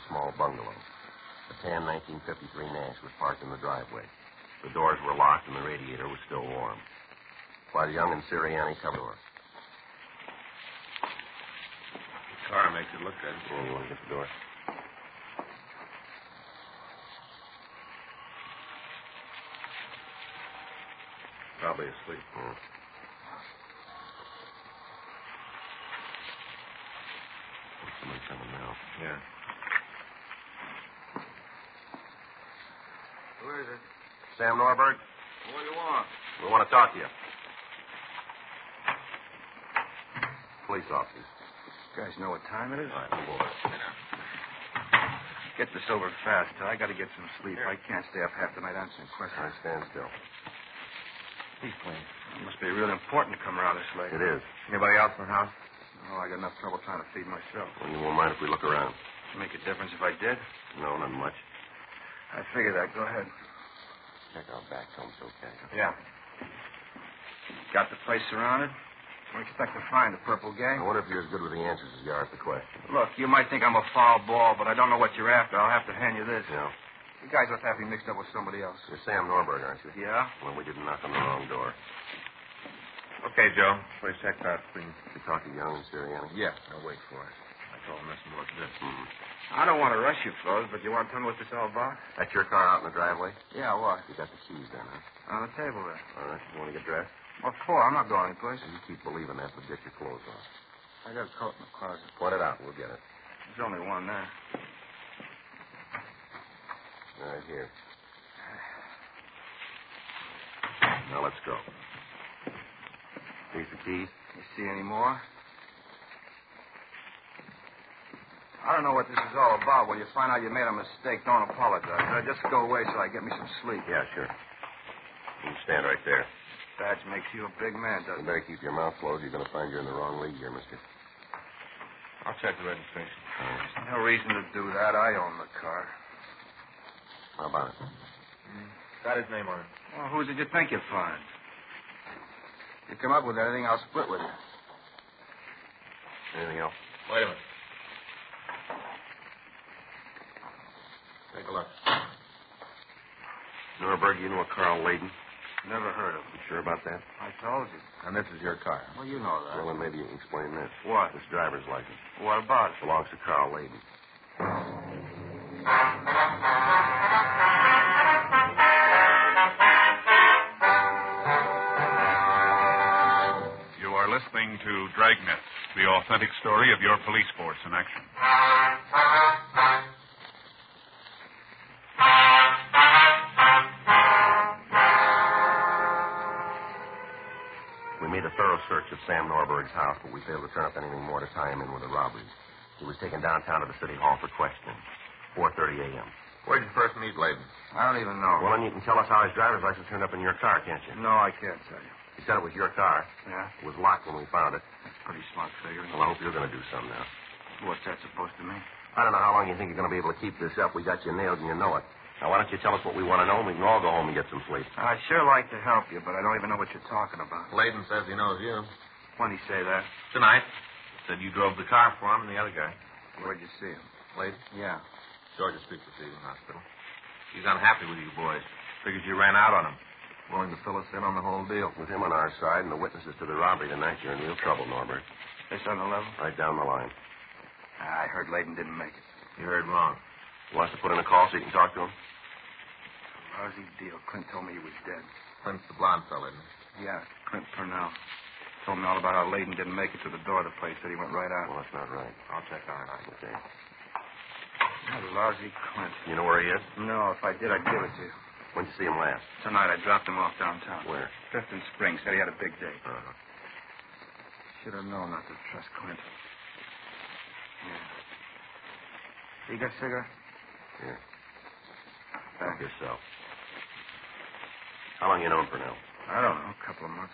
small bungalow. A tan 1953 Nash was parked in the driveway. The doors were locked and the radiator was still warm. While Young and Sirianni covered the door. The car makes it look good. Oh, you want to get the door? Probably asleep. Hmm. Somebody coming now. Yeah. Who is it? Sam Norberg, What do you want? we want to talk to you. Police officers. You guys know what time it is? All right, move over. Get this over fast. I got to get some sleep. I can't stay up half the night answering All questions. right, stand still. Please, please. It must be really important to come around this late. It is. Anybody else in the house? Oh, I got enough trouble trying to feed myself. Well, you won't mind if we look around? Make a difference if I did? No, not much. I figured that. Go ahead. Check out back. Tell them it's okay. Yeah. Got the place surrounded? We expect to find the Purple Gang. I wonder if you're as good with the answers as you are at the question. Look, you might think I'm a foul ball, but I don't know what you're after. I'll have to hand you this. Yeah. You guys must have me mixed up with somebody else. You're Sam Norberg, aren't you? Yeah? Well, we didn't knock on the wrong door. Okay, Joe. Place checked out, please. You talk to Young and Sirianni? Yeah, I'll wait for it. I told him this and look this. Mm-hmm. I don't want to rush you, fellas, but you want to tell me what this all about? That's your car out in the driveway? Yeah, what? You got the keys then, huh? On the table there. All right. You want to get dressed? What for? I'm not going anyplace. You keep believing that, but get your clothes on. I got a coat in the closet. Point it out. We'll get it. There's only one there. Right here. Now let's go. These the keys? You see any more? I don't know what this is all about. When you find out you made a mistake, don't apologize. Just go away so I get me some sleep. Yeah, sure. You can stand right there. Badge makes you a big man, You doesn't it? better keep your mouth closed. You're going to find you're in the wrong league here, mister. I'll check the registration. There's no reason to do that. I own the car. How about it? Got his name on it. Well, who did you think you'd find? You come up with anything, I'll split with you. Anything else? Wait a minute. Take a look. Norberg, you know a Carl Layden? Never heard of him. You sure about that? I told you. And this is your car. Well, you know that. Well, then maybe you can explain this. What? This driver's license What about it? belongs to Carl Layden. You are listening to Dragnet, the authentic story of your police force in action. We made a thorough search of Sam Norberg's house, but we failed to turn up anything more to tie him in with the robbery. He was taken downtown to the city hall for questioning. 4:30 a.m. Where'd you first meet Layden? I don't even know. Well, then you can tell us how his driver's license turned up in your car, can't you? No, I can't tell you. You said it was your car. Yeah? It was locked when we found it. That's pretty smart figuring. Well, I hope you're going to do something now. What's that supposed to mean? I don't know how long you think you're going to be able to keep this up. We got you nailed and you know it. Now, why don't you tell us what we want to know and we can all go home and get some sleep. I'd sure like to help you, but I don't even know what you're talking about. Layden says he knows you. When'd he say that? Tonight. Said you drove the car for him and the other guy. Where'd you see him? Layden? Yeah. Georgia Street Receiving Hospital. He's unhappy with you boys. Figures you ran out on him. Willing to fill us in on the whole deal. With him on our side and the witnesses to the robbery tonight, you're in real trouble, Norbert. This on the level? Right down the line. I heard Layden didn't make it. You heard wrong. You want us to put in a call so you can talk to him? Lousy deal. Clint told me he was dead. Clint's the blonde fella, isn't he? Yeah, Clint Purnell. Told me all about how Layden didn't make it to the door of the place. Said he went right out. Well, that's not right. I'll check on it. Okay. That lousy Clint. You know where he is? No, if I did, I'd give it to you. When'd you see him last? Tonight, I dropped him off downtown. Where? Fifth and Spring. Said he had a big day. Uh-huh. Should have known not to trust Clint. Yeah. You got a cigarette? Here. Thanks. Help yourself. How long you known Purnell? I don't know. A couple of months.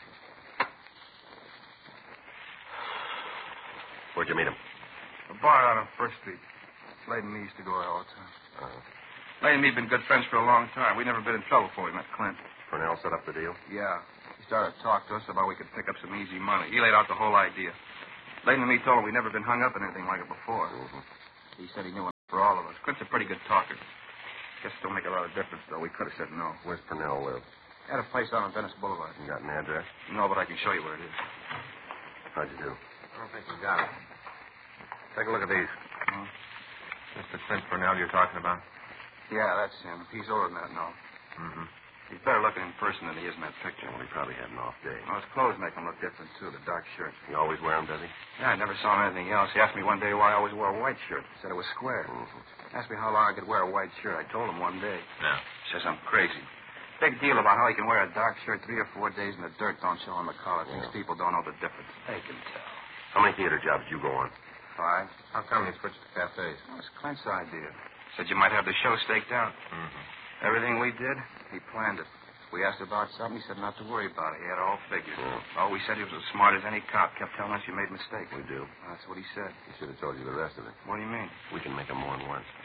Where'd you meet him? A bar out on First Street. Layden and me used to go there all the time. Uh-huh. Layden and me have been good friends for a long time. We never been in trouble before we met Clint. Purnell set up the deal? Yeah. He started to talk to us about we could pick up some easy money. He laid out the whole idea. Layden and me told him we'd never been hung up in anything like it before. Mm-hmm. He said he knew For all of us. Clint's a pretty good talker. Guess it don't make a lot of difference, though. We could have said no. Where's Purnell live? Had a place out on Venice Boulevard. You got an address? No, but I can show you where it is. How'd you do? I don't think we got it. Take a look at these. Huh? Mr. Clint Purnell you're talking about? Yeah, that's him. He's older than that now. Mm-hmm. He's better looking in person than he is in that picture. Well, he probably had an off day. Well, his clothes make him look different, too. The dark shirt. He always wear them, does he? Yeah, I never saw him anything else. He asked me one day why I always wore a white shirt. Said it was square. Mm-hmm. Asked me how long I could wear a white shirt. I told him one day. Yeah. Says I'm crazy. Big deal about how he can wear a dark shirt 3 or 4 days and the dirt don't show on the collar. Thinks people don't know the difference. They can tell. How many theater jobs did you go on? 5. How come you switched to cafes? That was Clint's idea. Said you might have the show staked out. Mm-hmm. Everything we did, he planned it. We asked about something, he said not to worry about it. He had it all figured. Yeah. Oh, we said he was as smart as any cop. Kept telling us you made mistakes. We do. That's what he said. He should have told you the rest of it. What do you mean? We can make them more than once.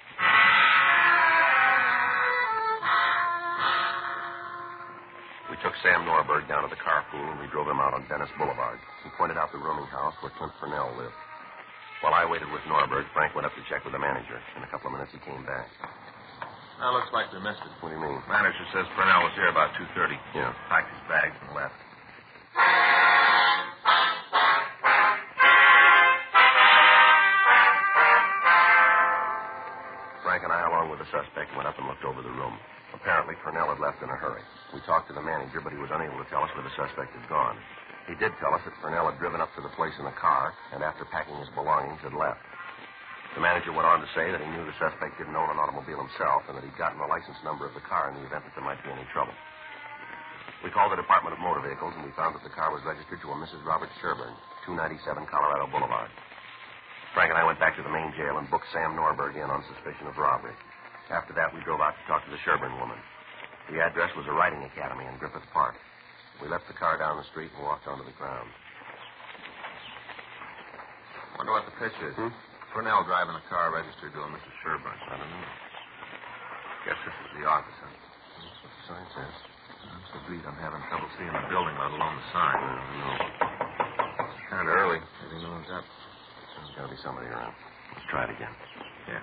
We took Sam Norberg down to the carpool and we drove him out on Venice Boulevard. He pointed out the rooming house where Clint Purnell lived. While I waited with Norberg, Frank went up to check with the manager. In a couple of minutes, he came back. Now, looks like we missed it. What do you mean? Manager says Purnell was here about 2:30. Yeah. Packed his bags and left. Frank and I, along with the suspect, went up and looked over the room. Apparently, Purnell had left in a hurry. We talked to the manager, but he was unable to tell us where the suspect had gone. He did tell us that Purnell had driven up to the place in the car and, after packing his belongings, had left. The manager went on to say that he knew the suspect didn't own an automobile himself and that he'd gotten the license number of the car in the event that there might be any trouble. We called the Department of Motor Vehicles, and we found that the car was registered to a Mrs. Robert Sherburne, 297 Colorado Boulevard. Frank and I went back to the main jail and booked Sam Norberg in on suspicion of robbery. After that, we drove out to talk to the Sherburne woman. The address was a riding academy in Griffith Park. We left the car down the street and walked onto the ground. Wonder what the pitch is. Purnell driving a car registered to a Mrs. Sherburne. I don't know. Guess this is the office, huh? That's what the sign says. I'm so beat I'm having trouble seeing the building, let alone the sign. No. It's kind of early. Maybe no one's up. There's got to be somebody around. Let's try it again. Yeah.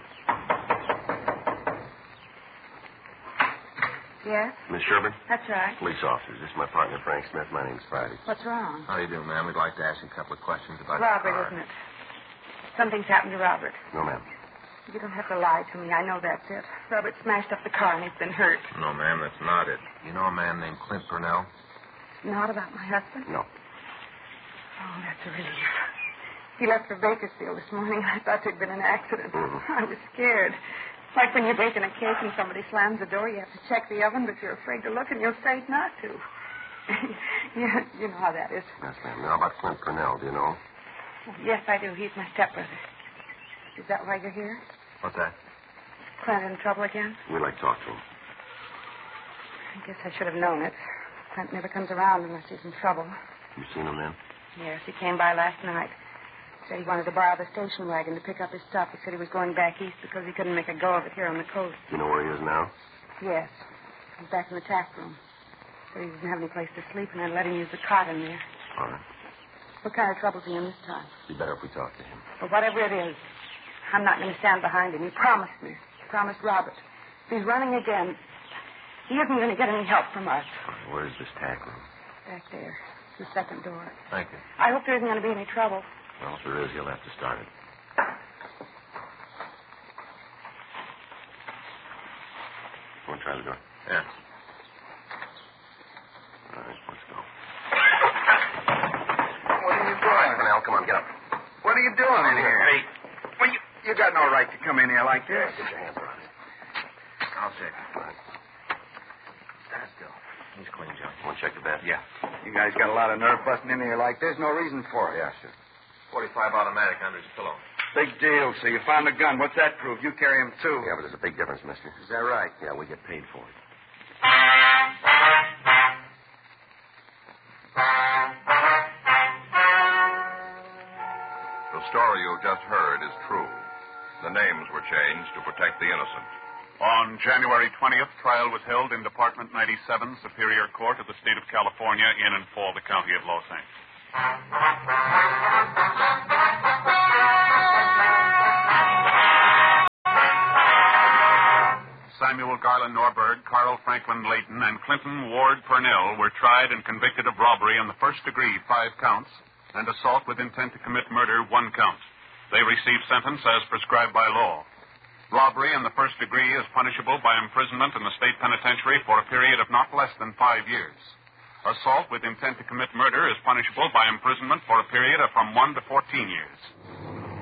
Yes? Miss Sherburne? That's right. Police officers. This is my partner, Frank Smith. My name's Friday. What's wrong? How do you do, ma'am? We'd like to ask you a couple of questions about Robert, your car. isn't it? Something's happened to Robert. No, ma'am. You don't have to lie to me. I know that's it. Robert smashed up the car and he's been hurt. No, ma'am, that's not it. You know a man named Clint Purnell? Not about my husband? No. Oh, that's a relief. He left for Bakersfield this morning. I thought there'd been an accident. I was scared. Like when you're baking a cake and somebody slams the door, you have to check the oven, but you're afraid to look and you're afraid not to. Yeah, you know how that is. Yes, ma'am. Now, about Clint Purnell, do you know? Yes, I do. He's my stepbrother. Is that why you're here? What's that? Clint in trouble again? We'd like to talk to him. I guess I should have known it. Clint never comes around unless he's in trouble. You seen him then? Yes, he came by last night. Said he wanted to borrow the station wagon to pick up his stuff. He said he was going back east because he couldn't make a go of it here on the coast. Do you know where he is now? Yes. He's back in the tack room. Said he doesn't have any place to sleep, and I'd let him use the cot in there. All right. What kind of trouble's he in this time? Be better if we talk to him. But whatever it is, I'm not going to stand behind him. He promised me. He promised Robert. If he's running again, he isn't going to get any help from us. All right, where is this tack room? Back there. The second door. Thank you. I hope there isn't going to be any trouble. Well, if there is, he'll have to start it. Want to try the door? Yeah. All right, let's go. What are you doing? Purnell, come on, get up. What are you doing in here? Hey. Well, you got no right to come in here like this. Get your hands around it. I'll check. All right. Let's go. He's clean, John. Want to check the bed? Yeah. You guys got a lot of nerve busting in here like this. No reason for it. Yeah, sure. 45 automatic under his pillow. Big deal. So you found the gun. What's that prove? You carry him, too. Yeah, but there's a big difference, mister. Is that right? Yeah, we get paid for it. The story you just heard is true. The names were changed to protect the innocent. On January 20th, trial was held in Department 97, Superior Court of the State of California, in and for the County of Los Angeles. Samuel Garland Norberg, Carl Franklin Layton, and Clinton Ward Purnell were tried and convicted of robbery in the first degree, 5 counts, and assault with intent to commit murder, 1 count. They received sentence as prescribed by law. Robbery in the first degree is punishable by imprisonment in the state penitentiary for a period of not less than 5 years. Assault with intent to commit murder is punishable by imprisonment for a period of from 1 to 14 years.